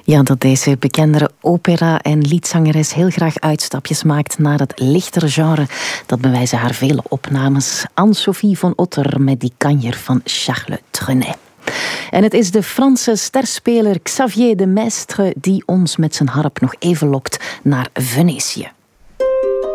Ja, dat deze bekendere opera- en liedzangeres heel graag uitstapjes maakt naar het lichtere genre. Dat bewijzen haar vele opnames. Anne-Sophie von Otter met die kanjer van Charles Trenet. En het is de Franse sterspeler Xavier de Maistre die ons met zijn harp nog even lokt naar Venetië.